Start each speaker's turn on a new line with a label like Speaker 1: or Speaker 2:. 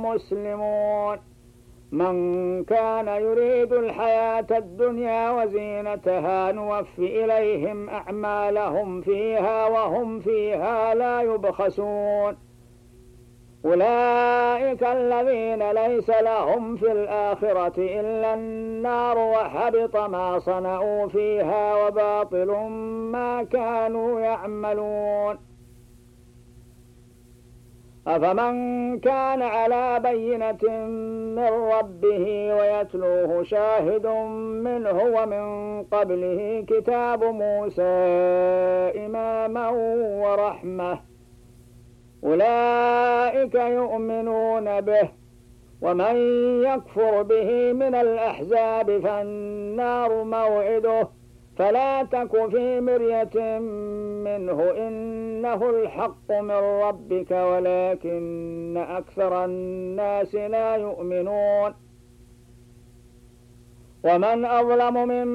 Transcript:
Speaker 1: مسلمون من كان يريد الحياة الدنيا وزينتها نوفي إليهم أعمالهم فيها وهم فيها لا يبخسون أولئك الذين ليس لهم في الآخرة إلا النار وحبط ما صنعوا فيها وباطل ما كانوا يعملون أفمن كان على بينة من ربه ويتلوه شاهد منه ومن قبله كتاب موسى إماما ورحمة أولئك يؤمنون به ومن يكفر به من الأحزاب فالنار موعده فلا تك في مرية منه إنه الحق من ربك ولكن أكثر الناس لا يؤمنون ومن أظلم ممن